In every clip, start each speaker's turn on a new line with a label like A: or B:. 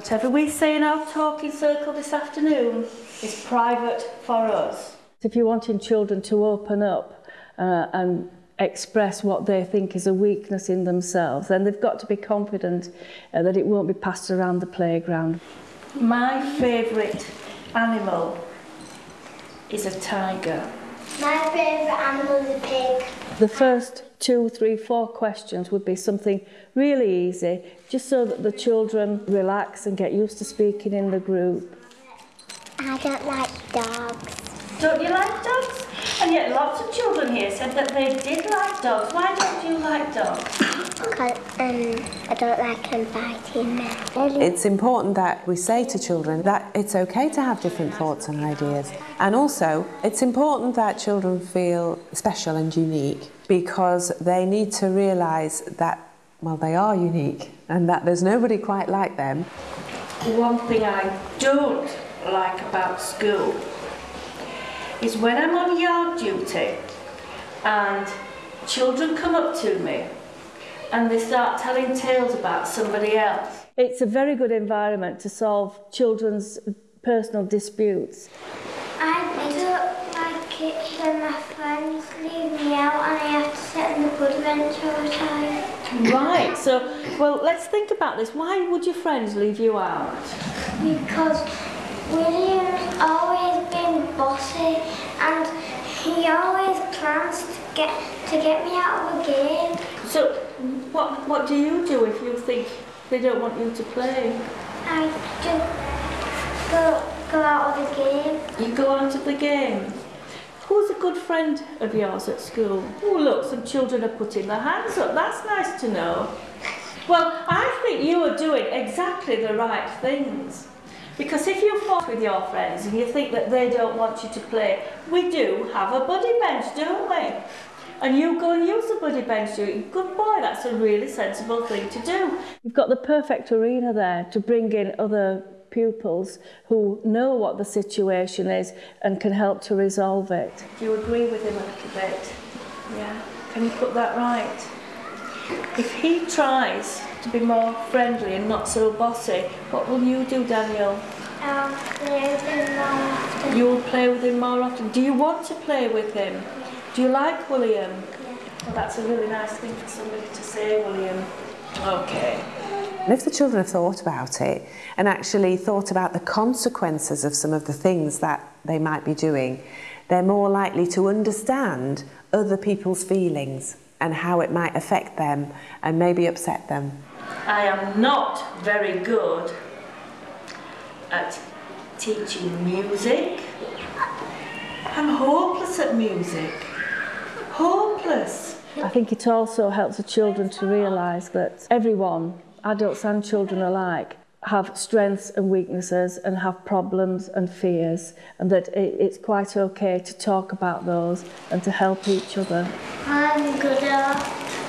A: whatever we say in our talking circle this afternoon is private for us. If you're wanting children to open up and express what they think is a weakness in themselves, then they've got to be confident that it won't be passed around the playground. My favourite animal is a tiger.
B: My favourite animal is a pig.
A: The first 2, 3, 4 questions would be something really easy, just so that the children relax and get used to speaking in the group.
B: I don't like dogs.
A: Don't you like dogs? And yet lots of children here said that they did like dogs. Why don't you like dogs?
B: Because I don't like them biting me.
C: It's important that we say to children that it's okay to have different thoughts and ideas. And also, it's important that children feel special and unique, because they need to realise that, well, they are unique and that there's nobody quite like them.
A: One thing I don't like about school is when I'm on yard duty and children come up to me and they start telling tales about somebody else. It's a very good environment to solve children's personal disputes.
B: I don't like it when my friends leave me out and I have to sit on the buddy bench all the time.
A: Right, so, well, let's think about this. Why would your friends leave you out?
B: Because William's always been bossy and he always plans to get me out of a game.
A: So, what do you do if you think they don't want you to play?
B: I just go out of the game.
A: You go out of the game? Who's a good friend of yours at school? Oh, look, some children are putting their hands up. That's nice to know. Well, I think you are doing exactly the right things. Because if you fight with your friends and you think that they don't want you to play, we do have a buddy bench, don't we? And you go and use the buddy bench, good boy, that's a really sensible thing to do. You've got the perfect arena there to bring in other pupils who know what the situation is and can help to resolve it. Do you agree with him a little bit? Yeah? Can you put that right? If he tries to be more friendly and not so bossy, what will you do, Daniel?
B: I'll play with him more often.
A: You'll play with him more often. Do you want to play with him? Do you like William?
B: Yeah.
A: Well, that's a really nice thing for somebody to say, William. Okay.
C: And if the children have thought about it and actually thought about the consequences of some of the things that they might be doing, they're more likely to understand other people's feelings and how it might affect them and maybe upset them.
A: I am not very good at teaching music. I'm hopeless at music. Hopeless. I think it also helps the children to realise that everyone, adults and children alike, have strengths and weaknesses and have problems and fears, and that it's quite okay to talk about those and to help each other.
B: I'm good at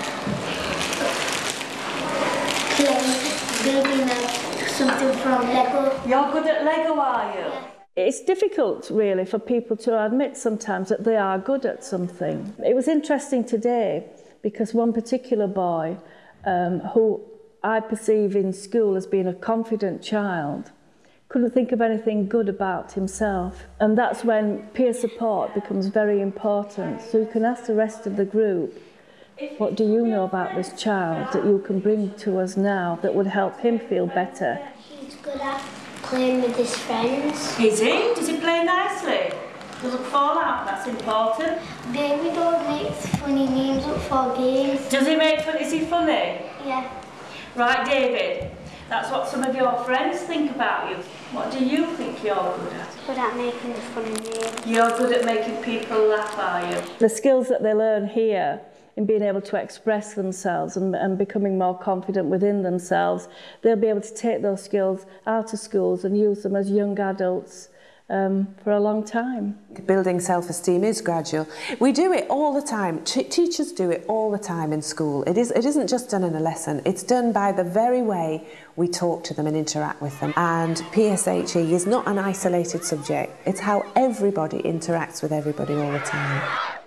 B: building something from Lego.
A: You're good at Lego, are you?
B: Yeah.
A: It's difficult, really, for people to admit sometimes that they are good at something. It was interesting today because one particular boy who I perceive in school as being a confident child couldn't think of anything good about himself. And that's when peer support becomes very important. So you can ask the rest of the group, what do you know about this child that you can bring to us now that would help him feel better?
B: He's good at playing with his friends.
A: Is he? Does he play nicely? Doesn't fall out, that's important.
B: Baby dog makes funny names up for games.
A: Does he make fun? Is he funny?
B: Yeah.
A: Right, David, that's what some of your friends think about you. What do you think you're good at?
B: Good at making the funny names.
A: You're good at making people laugh, are you? The skills that they learn here in being able to express themselves and becoming more confident within themselves, they'll be able to take those skills out of schools and use them as young adults for a long time.
C: Building self-esteem is gradual. We do it all the time. Teachers do it all the time in school. It isn't just done in a lesson. It's done by the very way we talk to them and interact with them. And PSHE is not an isolated subject. It's how everybody interacts with everybody all the time.